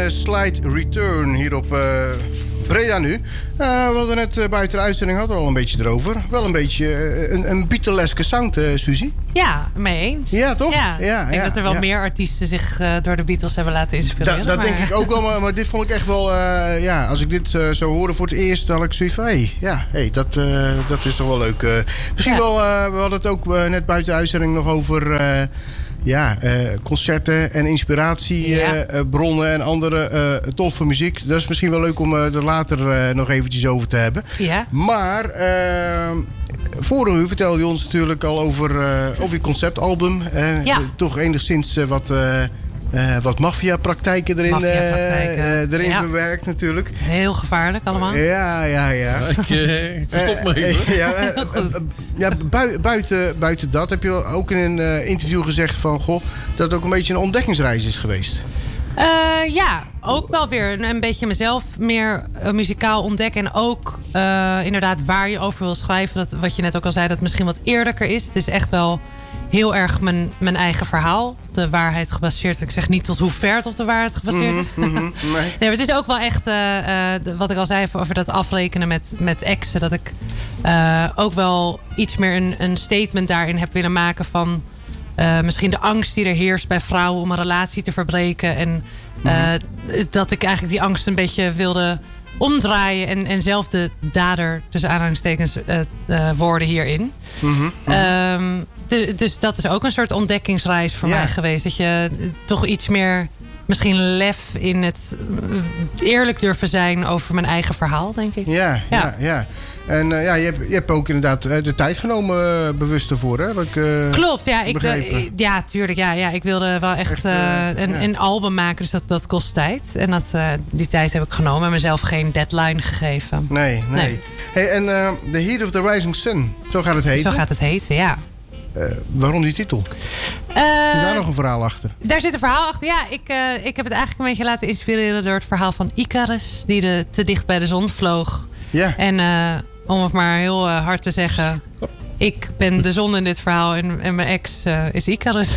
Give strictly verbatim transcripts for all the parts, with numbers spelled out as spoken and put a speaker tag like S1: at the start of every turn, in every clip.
S1: Slight Return hier op uh, Breda nu. Uh, we hadden net uh, buiten de uitzending hadden we al een beetje erover. Wel een beetje uh, een, een Beatleske sound, uh, Suzy.
S2: Ja, mee eens.
S1: Ja, toch?
S2: Ja,
S1: ja,
S2: ik denk
S1: ja,
S2: dat er wel
S1: ja.
S2: meer artiesten zich uh, door de Beatles hebben laten inspireren.
S1: Da, dat
S2: maar...
S1: denk ik ook wel, maar, maar dit vond ik echt wel... Uh, ja, als ik dit uh, zo hoorde voor het eerst, had ik zoiets van... hé, hey, ja, hey, dat, uh, dat is toch wel leuk. Uh, misschien ja. wel, uh, we hadden het ook uh, net buiten de uitzending nog over... Uh, Ja, uh, concerten en inspiratiebronnen ja. uh, en andere uh, toffe muziek. Dat is misschien wel leuk om uh, er later uh, nog eventjes over te hebben.
S2: Ja.
S1: Maar uh, vorige uur vertelde je ons natuurlijk al over, uh, over je conceptalbum. Uh,
S2: ja.
S1: Toch enigszins uh, wat... Uh, Uh, wat maffia-praktijken erin,
S2: maffia-praktijken.
S1: Uh, uh, erin
S2: ja.
S1: bewerkt natuurlijk.
S2: Heel gevaarlijk allemaal.
S1: Uh, ja, ja, ja.
S3: Ik uh, verstop me even.
S1: Uh, ja, uh, uh, ja, bui, buiten, buiten dat heb je ook in een uh, interview gezegd van... Goh, dat het ook een beetje een ontdekkingsreis is geweest.
S2: Uh, ja, ook wel weer een, een beetje mezelf meer uh, muzikaal ontdekken. En ook uh, inderdaad waar je over wil schrijven. Dat, wat je net ook al zei, dat het misschien wat eerlijker is. Het is echt wel... heel erg mijn, mijn eigen verhaal. De waarheid gebaseerd. Ik zeg niet tot hoe ver het op de waarheid gebaseerd is.
S1: Mm-hmm, mm-hmm, nee.
S2: Nee, maar het is ook wel echt... Uh, uh, de, wat ik al zei over dat afrekenen met, met exen. Dat ik uh, ook wel iets meer een, een statement daarin heb willen maken van... Uh, misschien de angst die er heerst bij vrouwen om een relatie te verbreken. En uh, mm-hmm. dat ik eigenlijk die angst een beetje wilde omdraaien. En, en zelf de dader, tussen aanhalingstekens, uh, uh, worden hierin.
S1: Mm-hmm, mm-hmm.
S2: Um, de, dus dat is ook een soort ontdekkingsreis voor
S1: ja.
S2: mij geweest. Dat je toch iets meer, misschien lef in het eerlijk durven zijn over mijn eigen verhaal, denk ik.
S1: Ja, ja,
S2: ja.
S1: ja. En uh, ja, je hebt, je hebt ook inderdaad de tijd genomen uh, bewust ervoor, hè? Dat ik, uh,
S2: Klopt, ja. Ik, uh, ja, tuurlijk. Ja, ja. Ik wilde wel echt, echt uh, uh, een, ja. een album maken, dus dat, dat kost tijd. En dat, uh, die tijd heb ik genomen en mezelf geen deadline gegeven.
S1: Nee, nee. nee. Hey, en uh, The Heat of the Rising Sun, zo gaat het heten?
S2: Zo gaat het heten, ja.
S1: Uh, waarom die titel?
S2: Uh,
S1: Zit daar nog een verhaal achter?
S2: Daar zit een verhaal achter. Ja, ik, uh, ik heb het eigenlijk een beetje laten inspireren door het verhaal van Icarus, die de, te dicht bij de zon vloog.
S1: Ja.
S2: En uh, om het maar heel uh, hard te zeggen, ik ben de zon in dit verhaal en, en mijn ex uh, is Icarus.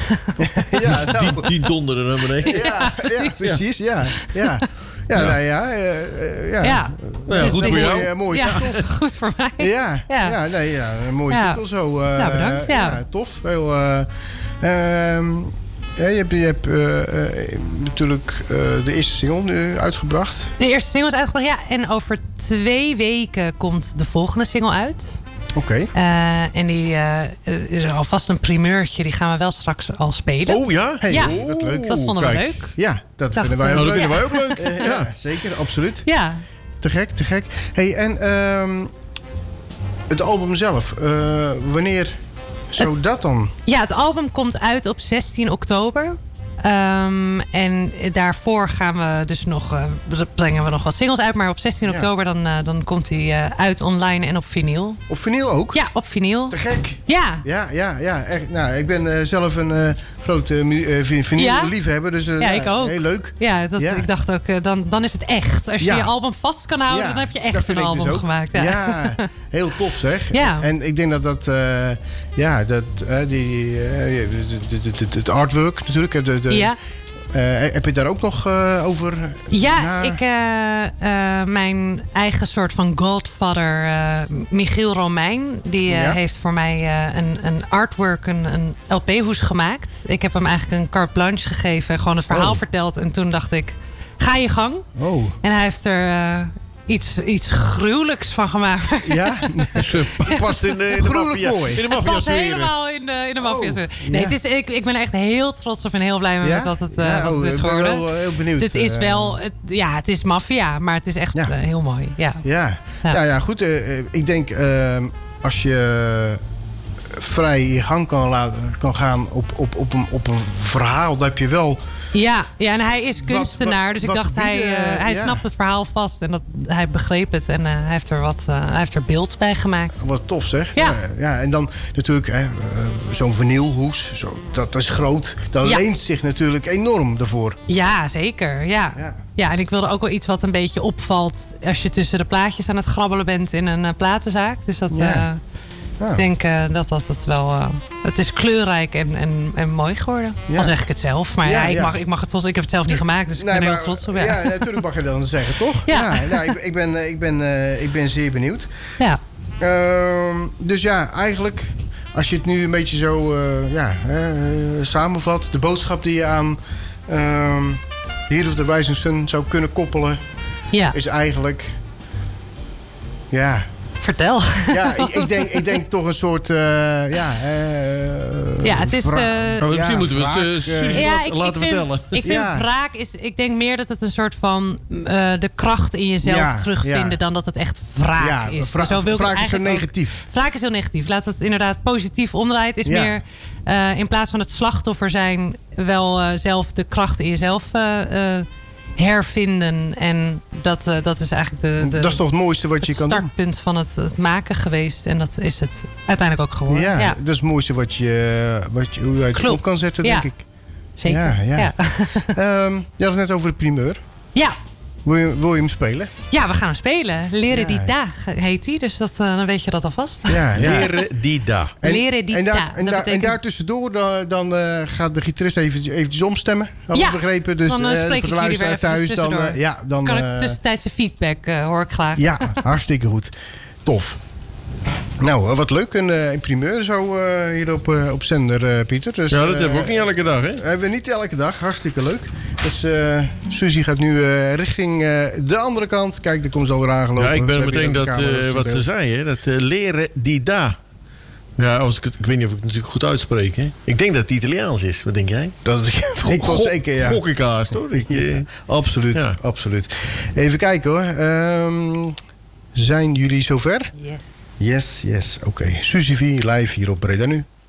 S1: Ja, nou.
S3: die, die donderde naar beneden.
S1: Ja, ja, precies. Ja, precies, ja. ja. Ja, ja, nou ja. Uh, uh, ja.
S2: ja.
S3: Nou ja, goed voor jou.
S1: Mooie, mooie
S2: ja,
S1: titel.
S2: goed voor mij.
S1: Ja, ja.
S2: ja.
S1: ja, nee, ja een mooie
S2: ja.
S1: titel zo. Uh,
S2: nou, bedankt. Ja.
S1: ja tof. Heel... Uh, um, Ja, je hebt, je hebt uh, uh, natuurlijk uh, de eerste single nu uitgebracht.
S2: De eerste single is uitgebracht, ja. En over twee weken komt de volgende single uit.
S1: Oké. Okay.
S2: Uh, en die uh, is alvast een primeurtje. Die gaan we wel straks al spelen.
S3: Oh ja?
S1: Hey,
S2: ja.
S1: Oh, dat leuk.
S2: Dat vonden we
S3: Kijk.
S2: leuk.
S1: Ja, dat
S2: Dacht
S1: vinden wij ook
S3: nou,
S1: leuk.
S3: Dat vinden wij ook leuk.
S1: Uh, ja. ja, zeker. Absoluut.
S2: Ja.
S1: Te gek, te gek. Hey, en um, het album zelf. Uh, wanneer... Zo dat dan?
S2: Ja, het album komt uit op zestien oktober. Um, en daarvoor gaan we dus nog, uh, brengen we nog wat singles uit. Maar op zestien ja. oktober dan, uh, dan komt hij uh, uit online en op vinyl.
S1: Op vinyl ook?
S2: Ja, op vinyl.
S1: Te gek.
S2: Ja.
S1: Ja, ja, ja. Echt, nou, ik ben uh, zelf een uh, grote uh, vinyl ja? liefhebber. Dus, uh,
S2: ja,
S1: nou,
S2: ik ook.
S1: Heel leuk.
S2: Ja, dat,
S1: ja.
S2: ik dacht ook, uh, dan, dan is het echt. Als je
S1: ja.
S2: je album vast kan houden,
S1: ja,
S2: dan heb je echt een album dus gemaakt. Ja.
S1: ja, heel tof zeg.
S2: Ja.
S1: En ik denk dat dat, uh, ja, dat, uh, die, uh, het artwork natuurlijk. De, de,
S2: ja.
S1: Uh, heb je daar ook nog uh, over?
S2: Ja,
S1: na...
S2: ik, uh, uh, mijn eigen soort van godfather, uh, Michiel Romein, die uh, ja. heeft voor mij uh, een, een artwork, een, een L P-hoes gemaakt. Ik heb hem eigenlijk een carte blanche gegeven, gewoon het verhaal oh. verteld. En toen dacht ik, ga je gang.
S1: Oh.
S2: En hij heeft er... Uh, Iets, iets gruwelijks van gemaakt.
S1: Ja?
S3: Past in de, in de maffia.
S1: mooi.
S3: In de maffia
S2: past helemaal in de, in de maffia.
S1: Oh,
S2: nee,
S1: ja.
S2: het is, ik, ik ben er echt heel trots op en heel blij mee
S1: ja?
S2: met wat het, uh,
S1: ja,
S2: wat
S1: oh,
S2: het is geworden.
S1: Ik ben wel heel benieuwd.
S2: Het is wel, het, ja, het is maffia, maar het is echt ja. uh, heel mooi. Ja,
S1: ja. ja. ja, ja goed. Uh, ik denk, uh, als je vrij je gang kan, laten, kan gaan op, op, op, een, op een verhaal, dan heb je wel...
S2: Ja, ja, en hij is kunstenaar. Wat, wat, dus ik dacht, hij, uh, hij ja. snapt het verhaal vast. En dat, hij begreep het. En uh, hij, heeft er wat, uh, hij heeft er beeld bij gemaakt.
S1: Wat tof zeg.
S2: Ja.
S1: Ja, ja, en dan natuurlijk uh, zo'n vinylhoes. Zo, dat is groot. Dat ja. leent zich natuurlijk enorm daarvoor.
S2: Ja, zeker. Ja. Ja. ja, en ik wilde ook wel iets wat een beetje opvalt... als je tussen de plaatjes aan het grabbelen bent in een uh, platenzaak. Dus dat...
S1: Ja.
S2: Uh,
S1: Ja.
S2: Ik denk uh, dat dat het wel... Uh, het is kleurrijk en, en, en mooi geworden.
S1: Ja.
S2: Al zeg ik het zelf. Maar ja,
S1: Ja,
S2: ik,
S1: ja.
S2: mag, ik mag het trots. Ik heb het zelf niet gemaakt, dus ik
S1: Nee,
S2: ben er
S1: maar-
S2: heel trots op. Ja,
S1: Ja, natuurlijk mag je dat dan zeggen, toch?
S2: Ja.
S1: nou, ik, ik, ben, eh, ik, ben, eh, ik ben zeer benieuwd.
S2: ja.
S1: Ehm, dus ja, eigenlijk, als je het nu een beetje zo eh, ja, eh, samenvat... de boodschap die je aan ehm Here of the Rising Sun zou kunnen koppelen...
S2: ja.
S1: is eigenlijk... Ja,
S2: Vertel.
S1: ja ik, ik, denk, ik denk toch een soort... eh, ja, eh,
S2: Ja, het is,
S1: wra-
S2: eh,
S3: Maar misschien
S1: ja,
S3: moeten we het
S1: wraak,
S3: eh,
S1: eh,
S3: Suzy
S2: Ja,
S3: laten-
S2: ik,
S3: laten
S2: ik vind,
S3: vertellen.
S2: Ik vind
S1: Ja.
S2: wraak is... Ik denk meer dat het een soort van uh, de kracht in jezelf
S1: Ja,
S2: terugvinden...
S1: ja.
S2: dan dat het echt wraak
S1: ja,
S2: is.
S1: vra-
S2: Zo wil ik het
S1: vraag is zo
S2: eigenlijk ook-
S1: negatief.
S2: Wraak is heel negatief. Laten we het inderdaad positief omdraaien. Het is
S1: Ja.
S2: meer uh, in plaats van het slachtoffer zijn... wel uh, zelf de kracht in jezelf uh, uh, hervinden. En dat, uh, dat is eigenlijk de, de,
S1: Dat is toch het mooiste wat je
S2: het
S1: kan doen?
S2: startpunt van het, het maken geweest. En dat is het uiteindelijk ook geworden.
S1: Ja,
S2: Ja,
S1: dat is het mooiste wat je, wat je, hoe je het
S2: Klopt.
S1: op kan zetten,
S2: Ja.
S1: denk ik.
S2: zeker.
S1: Ja, ja.
S2: Ja.
S1: Ehm, je had het net over de primeur.
S2: ja.
S1: Wil je, wil je hem spelen?
S2: Ja, we gaan hem spelen. Leren
S1: Ja.
S2: die da heet hij. Dus dat, uh, dan weet je dat alvast.
S1: Ja, ja.
S3: Leren die da.
S2: Leren die
S1: en, daar,
S2: ta.
S1: en,
S2: Dat
S1: daar, en
S2: betekent-
S1: daartussendoor dan, dan uh, gaat de gitarist eventjes, eventjes omstemmen. Had
S2: Ja,
S1: ik begrepen. Dus
S2: dan, uh,
S1: eh,
S2: spreek
S1: voor de
S2: ik jullie weer
S1: luisteraar
S2: eventjes
S1: thuis. Dan,
S2: tussendoor.
S1: uh, ja, dan,
S2: kan
S1: uh,
S2: ik tussentijdse feedback uh, hoor ik graag.
S1: ja, hartstikke goed. Tof. Nou, uh, wat leuk. Een, uh, een primeur zo uh, hier op, uh, op zender, uh, Pieter. Dus,
S3: Ja, dat
S1: uh,
S3: hebben we ook niet elke dag, hè?
S1: hebben we niet elke dag. Hartstikke leuk. Dus uh, Suzy gaat nu uh, richting uh, de andere kant. Kijk, daar komt ze alweer aangelopen.
S3: Ja, ik
S1: We
S3: ben
S1: hebben
S3: meteen
S1: hier
S3: dat,
S1: een camera
S3: eh,
S1: op
S3: wat
S1: beeld.
S3: ze zei, hè? Dat eh, leren die da. Ja, als ik, het, ik weet niet of ik het natuurlijk goed uitspreek, hè? Ik denk dat het Italiaans is. Wat denk jij?
S1: Dat is ik wel
S3: Gok-
S1: zeker, ja.
S3: Gok ik haast, hoor. Ik, eh,
S1: Absoluut,
S3: Ja.
S1: absoluut. Even kijken hoor. Ehm, zijn jullie zover?
S2: Yes.
S1: Yes, yes. Oké. Okay. Suzy V live hier op Breda Nu.